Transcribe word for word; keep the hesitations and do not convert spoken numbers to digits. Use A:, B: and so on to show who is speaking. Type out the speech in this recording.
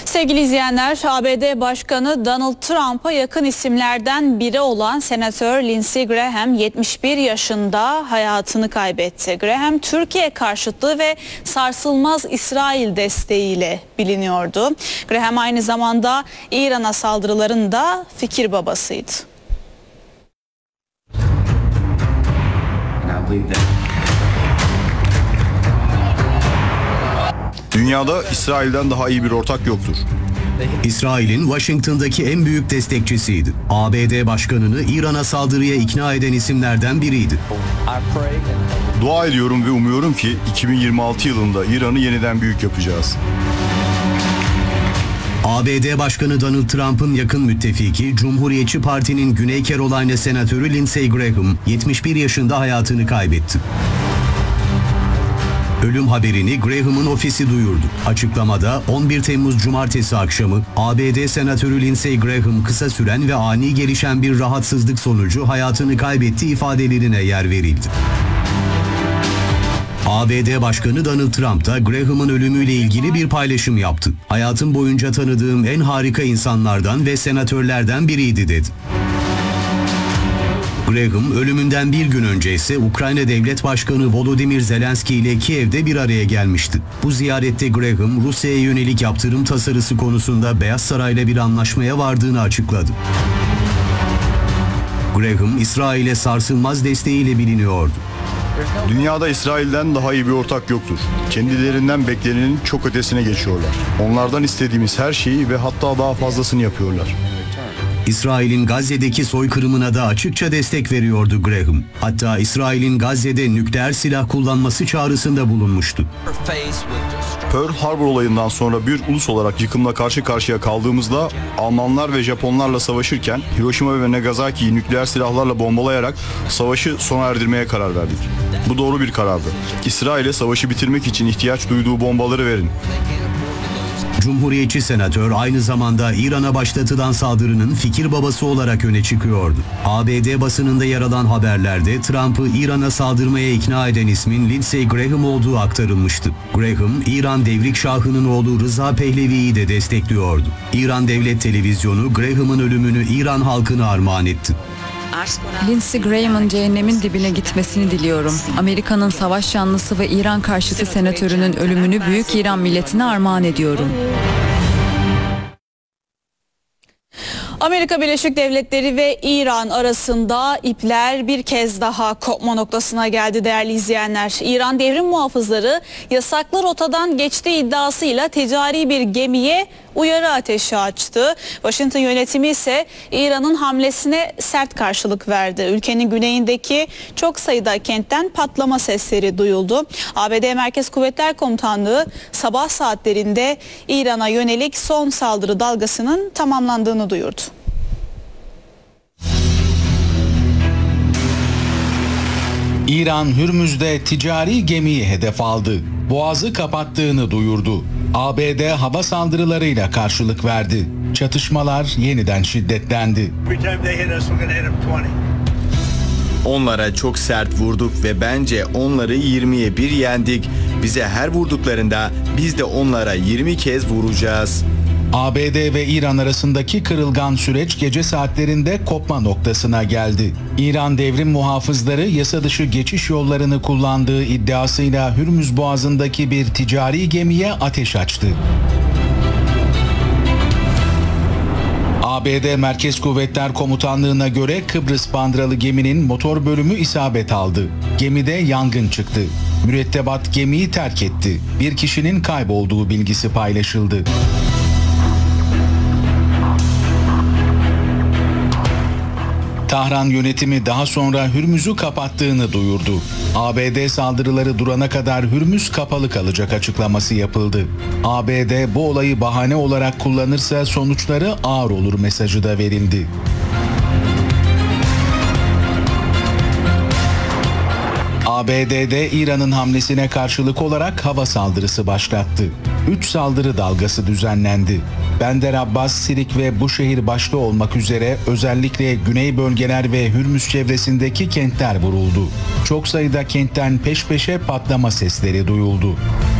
A: Sevgili izleyenler, A B D Başkanı Donald Trump'a yakın isimlerden biri olan Senatör Lindsey Graham yetmiş bir yaşında hayatını kaybetti. Graham Türkiye karşıtlığı ve sarsılmaz İsrail desteğiyle biliniyordu. Graham aynı zamanda İran'a saldırıların da fikir babasıydı.
B: Dünyada İsrail'den daha iyi bir ortak yoktur.
C: İsrail'in Washington'daki en büyük destekçisiydi. A B D Başkanı'nı İran'a saldırıya ikna eden isimlerden biriydi.
B: Dua ediyorum ve umuyorum ki iki bin yirmi altı yılında İran'ı yeniden büyük yapacağız.
C: A B D Başkanı Donald Trump'ın yakın müttefiki, Cumhuriyetçi Parti'nin Güney Carolina Senatörü Lindsey Graham yetmiş bir yaşında hayatını kaybetti. Ölüm haberini Graham'ın ofisi duyurdu. Açıklamada on bir Temmuz Cumartesi akşamı A B D Senatörü Lindsey Graham kısa süren ve ani gelişen bir rahatsızlık sonucu hayatını kaybetti ifadelerine yer verildi. A B D Başkanı Donald Trump da Graham'ın ölümüyle ilgili bir paylaşım yaptı. "Hayatım boyunca tanıdığım en harika insanlardan ve senatörlerden biriydi" dedi. Graham ölümünden bir gün önce ise Ukrayna Devlet Başkanı Volodymyr Zelenski ile Kiev'de bir araya gelmişti. Bu ziyarette Graham, Rusya'ya yönelik yaptırım tasarısı konusunda Beyaz Saray'la bir anlaşmaya vardığını açıkladı. Graham, İsrail'e sarsılmaz desteğiyle biliniyordu.
B: Dünyada İsrail'den daha iyi bir ortak yoktur. Kendilerinden beklenenin çok ötesine geçiyorlar. Onlardan istediğimiz her şeyi ve hatta daha fazlasını yapıyorlar.
C: İsrail'in Gazze'deki soykırımına da açıkça destek veriyordu Graham. Hatta İsrail'in Gazze'de nükleer silah kullanması çağrısında bulunmuştu.
B: Pearl Harbor olayından sonra bir ulus olarak yıkımla karşı karşıya kaldığımızda Almanlar ve Japonlarla savaşırken Hiroşima ve Nagasaki'yi nükleer silahlarla bombalayarak savaşı sona erdirmeye karar verdik. Bu doğru bir karardı. İsrail'e savaşı bitirmek için ihtiyaç duyduğu bombaları verin.
C: Cumhuriyetçi senatör aynı zamanda İran'a başlatılan saldırının fikir babası olarak öne çıkıyordu. A B D basınında yer alan haberlerde Trump'ı İran'a saldırmaya ikna eden ismin Lindsey Graham olduğu aktarılmıştı. Graham, İran Devrik Şahı'nın oğlu Rıza Pehlevi'yi de destekliyordu. İran Devlet Televizyonu Graham'ın ölümünü İran halkına armağan etti.
D: Lindsey Graham'ın cehennemin dibine gitmesini diliyorum. Amerika'nın savaş yanlısı ve İran karşıtı senatörünün ölümünü büyük İran milletine armağan ediyorum.
A: Amerika Birleşik Devletleri ve İran arasında ipler bir kez daha kopma noktasına geldi değerli izleyenler. İran devrim muhafızları yasaklı rotadan geçtiği iddiasıyla ticari bir gemiye uyarı ateşi açtı. Washington yönetimi ise İran'ın hamlesine sert karşılık verdi. Ülkenin güneyindeki çok sayıda kentten patlama sesleri duyuldu. A B D Merkez Kuvvetler Komutanlığı sabah saatlerinde İran'a yönelik son saldırı dalgasının tamamlandığını duyurdu.
E: İran Hürmüz'de ticari gemiyi hedef aldı. Boğazı kapattığını duyurdu. A B D hava saldırılarıyla karşılık verdi. Çatışmalar yeniden şiddetlendi.
F: Onlara çok sert vurduk ve bence onları yirmiye bir yendik. Bize her vurduklarında biz de onlara yirmi kez vuracağız.
E: A B D ve İran arasındaki kırılgan süreç gece saatlerinde kopma noktasına geldi. İran devrim muhafızları yasa dışı geçiş yollarını kullandığı iddiasıyla Hürmüz Boğazı'ndaki bir ticari gemiye ateş açtı. A B D Merkez Kuvvetler Komutanlığı'na göre Kıbrıs bandıralı geminin motor bölümü isabet aldı. Gemide yangın çıktı. Mürettebat gemiyi terk etti. Bir kişinin kaybolduğu bilgisi paylaşıldı. Tahran yönetimi daha sonra Hürmüz'ü kapattığını duyurdu. A B D saldırıları durana kadar Hürmüz kapalı kalacak açıklaması yapıldı. A B D bu olayı bahane olarak kullanırsa sonuçları ağır olur mesajı da verildi. A B D'de İran'ın hamlesine karşılık olarak hava saldırısı başlattı. Üç saldırı dalgası düzenlendi. Bender Abbas, Sirik ve Buşehir başta olmak üzere özellikle güney bölgeler ve Hürmüz çevresindeki kentler vuruldu. Çok sayıda kentten peş peşe patlama sesleri duyuldu.